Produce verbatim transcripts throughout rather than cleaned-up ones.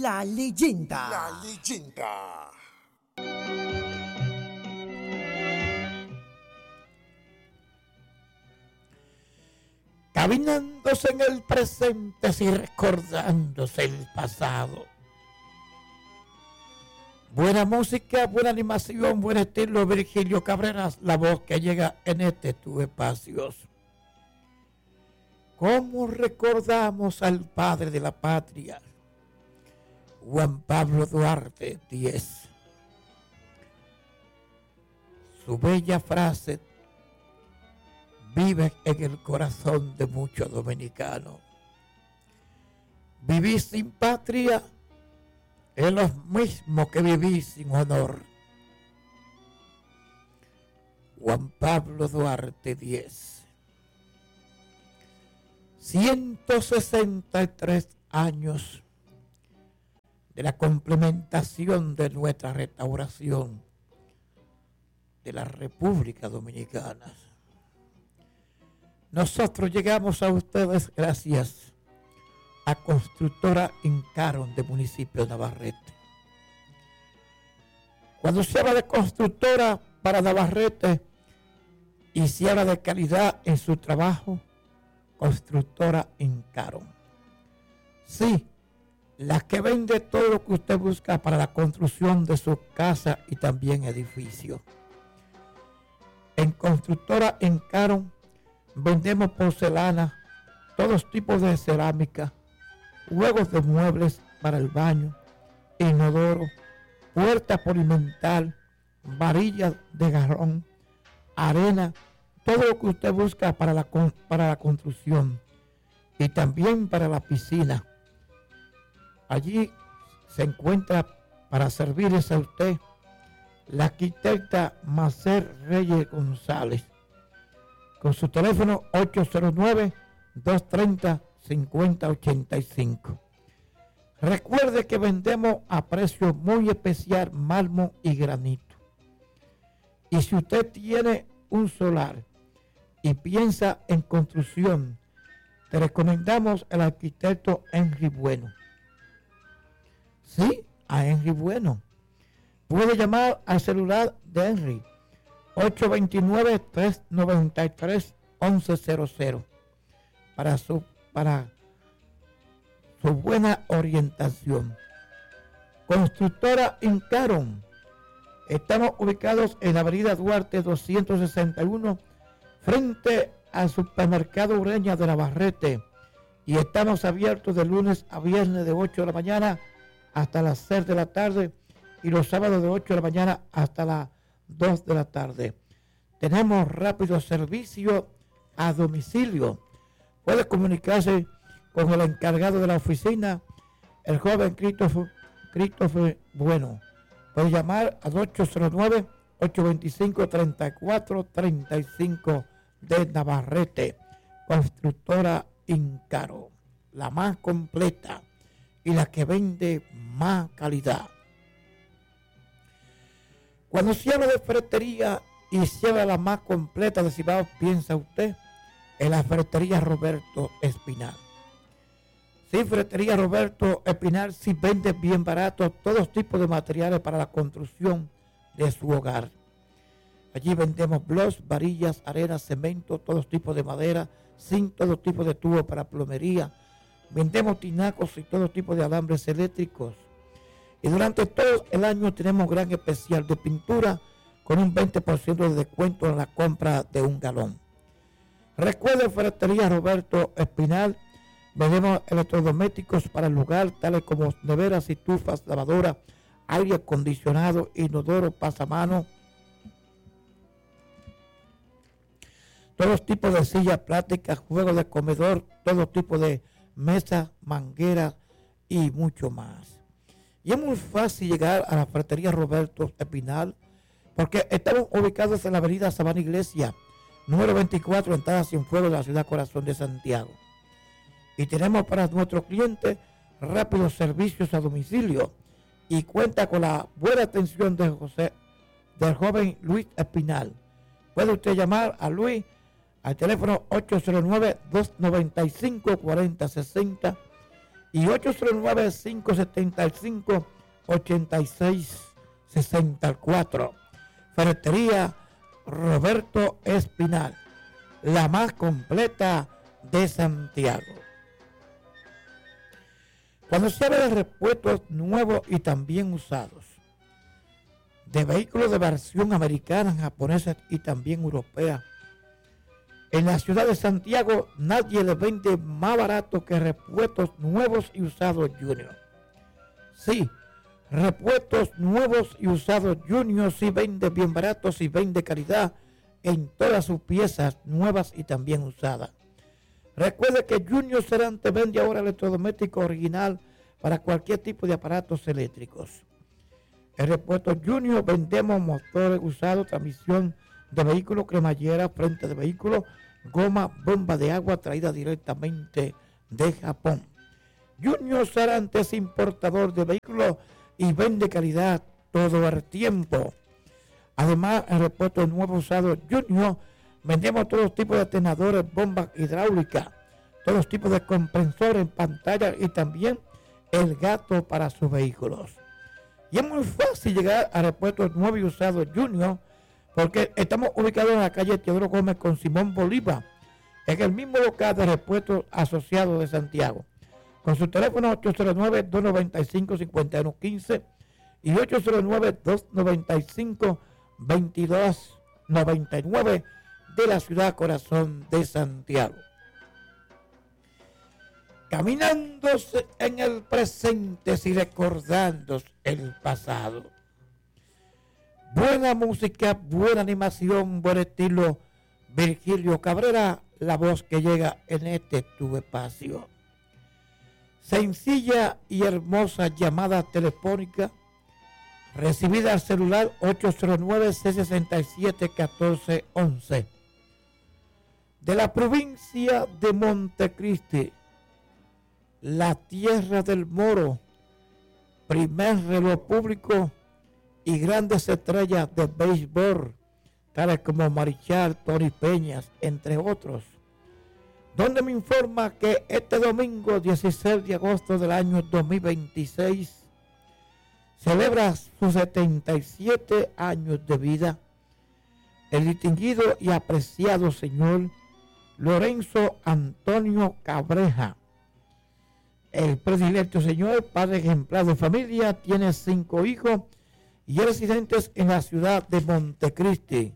La leyenda. La leyenda. Caminándose en el presente y recordándose el pasado. Buena música, buena animación, buen estilo, Virgilio Cabreras, la voz que llega en este tu espacios. ¿Cómo recordamos al padre de la patria, Juan Pablo Duarte Díez? Su bella frase vive en el corazón de muchos dominicanos. Vivir sin patria es lo mismo que vivir sin honor. Juan Pablo Duarte Díez. ciento sesenta y tres años de la complementación de nuestra restauración de la República Dominicana. Nosotros llegamos a ustedes gracias a Constructora Incaron de municipio de Navarrete. Cuando se habla de constructora para Navarrete y se habla de calidad en su trabajo, Constructora Incaron. Sí, la que vende todo lo que usted busca para la construcción de su casa y también edificio. En Constructora Incaron vendemos porcelana, todos tipos de cerámica, juegos de muebles para el baño, inodoro, puerta polimental, varillas de jarrón, arena, todo lo que usted busca para la, para la construcción y también para la piscina. Allí se encuentra para servirles a usted la arquitecta Macer Reyes González, con su teléfono ocho cero nueve, dos tres cero, cinco cero ocho cinco. Recuerde que vendemos a precio muy especial mármol y granito. Y si usted tiene un solar y piensa en construcción, te recomendamos al arquitecto Henry Bueno. Sí, a Henry Bueno. Puede llamar al celular de Henry ocho dos nueve, tres nueve tres, once cero cero para su, para su buena orientación. Constructora Incaron. Estamos ubicados en la avenida Duarte doscientos sesenta y uno, frente al supermercado Ureña de Navarrete. Y estamos abiertos de lunes a viernes de ocho de la mañana hasta las seis de la tarde y los sábados de ocho de la mañana hasta las dos de la tarde. Tenemos rápido servicio a domicilio. Puede comunicarse con el encargado de la oficina, el joven Christopher, Christopher Bueno. Puede llamar al ocho cero nueve, ocho dos cinco, tres cuatro tres cinco de Navarrete. Constructora Incaro, la más completa y la que vende más calidad. Cuando se habla de ferretería y se habla la más completa de Cibao, piensa usted en la ferretería Roberto Espinal. Sí, ferretería Roberto Espinal sí vende bien barato todos tipos de materiales para la construcción de su hogar. Allí vendemos bloques, varillas, arena, cemento, todos tipos de madera, zinc, todo tipo de tubos para plomería. Vendemos tinacos y todo tipo de alambres eléctricos. Y durante todo el año tenemos gran especial de pintura con un veinte por ciento de descuento en la compra de un galón. Recuerda, ferretería Roberto Espinal, vendemos electrodomésticos para el hogar, tales como neveras, estufas, lavadoras, aire acondicionado, inodoro, pasamanos, todos tipos de sillas plásticas, juegos de comedor, todo tipo de mesas, mangueras y mucho más. Y es muy fácil llegar a la ferretería Roberto Espinal porque estamos ubicados en la avenida Sabana Iglesia, número veinticuatro, entrada Cienfuegos de la ciudad Corazón de Santiago. Y tenemos para nuestros clientes rápidos servicios a domicilio y cuenta con la buena atención de José, del joven Luis Espinal. Puede usted llamar a Luis al teléfono ocho cero nueve, dos nueve cinco, cuatro cero seis cero y ocho cero nueve, cinco siete cinco, ocho seis seis cuatro. Ferretería Roberto Espinal, la más completa de Santiago. Cuando se habla de repuestos nuevos y también usados, de vehículos de versión americana, japonesa y también europea, en la ciudad de Santiago nadie le vende más barato que repuestos nuevos y usados Junior. Sí, repuestos nuevos y usados Junior sí vende bien baratos y vende calidad en todas sus piezas nuevas y también usadas. Recuerde que Junior Cerante vende ahora electrodoméstico original para cualquier tipo de aparatos eléctricos. En repuestos Junior vendemos motores usados, transmisión de vehículos, cremallera, frente de vehículos, goma, bomba de agua traída directamente de Japón. Junior Cerante es importador de vehículos y vende calidad todo el tiempo. Además, en repuestos nuevos usados Junior vendemos todos tipos de atenadores, bombas hidráulicas, todos tipos de comprensores en pantalla y también el gato para sus vehículos. Y es muy fácil llegar a repuestos nuevos y usados Junior porque estamos ubicados en la calle Teodoro Gómez con Simón Bolívar, en el mismo local de repuestos asociados de Santiago. Con su teléfono ocho cero nueve, dos nueve cinco, cinco uno uno cinco y ocho cero nueve, dos nueve cinco, veintidós noventa y nueve de la ciudad corazón de Santiago. Caminando en el presente y recordando el pasado. Buena música, buena animación, buen estilo. Virgilio Cabrera, la voz que llega en este tu espacio. Sencilla y hermosa llamada telefónica recibida al celular ocho cero nueve, seis seis siete, uno cuatro uno uno de la provincia de Montecristi, la tierra del Moro, primer reloj público y grandes estrellas de béisbol, tales como Marichal, Tony Peñas, entre otros, donde me informa que este domingo dieciséis de agosto del año dos mil veintiséis celebra sus setenta y siete años de vida el distinguido y apreciado señor Lorenzo Antonio Cabreja. El predilecto señor, padre ejemplar de familia, tiene cinco hijos y es residente en la ciudad de Montecristi.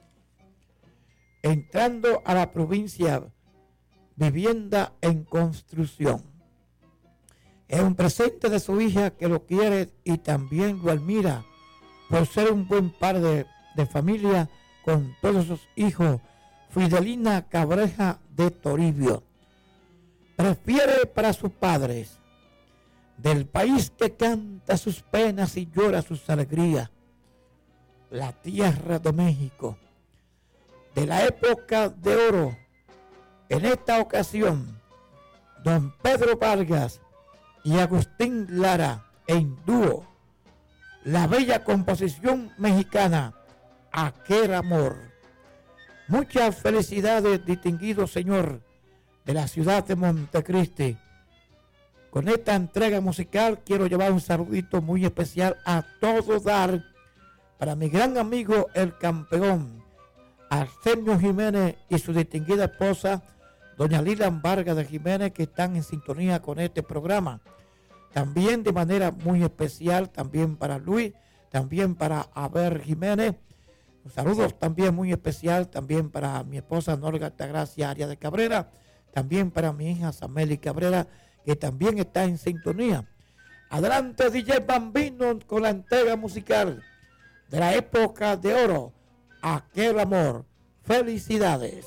Entrando a la provincia, vivienda en construcción. Es un presente de su hija que lo quiere y también lo admira por ser un buen padre de familia con todos sus hijos. Fidelina Cabreja de Toribio. Prefiere para sus padres, del país que canta sus penas y llora sus alegrías, la tierra de México, de la época de oro. En esta ocasión, don Pedro Vargas y Agustín Lara en dúo, la bella composición mexicana, Aquel Amor. Muchas felicidades, distinguido señor de la ciudad de Montecristi. Con esta entrega musical quiero llevar un saludito muy especial a todo dar para mi gran amigo el campeón Arsenio Jiménez y su distinguida esposa doña Lilan Vargas de Jiménez, que están en sintonía con este programa. También de manera muy especial también para Luis, también para Aber Jiménez. Saludos también muy especial también para mi esposa Norga Altagracia Arias de Cabrera, también para mi hija Sameli Cabrera, que también está en sintonía. Adelante D J Bambino con la entrega musical de la época de oro, Aquel Amor. Felicidades.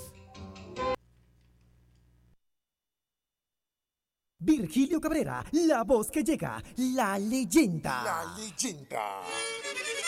Virgilio Cabrera, la voz que llega, la leyenda. La leyenda.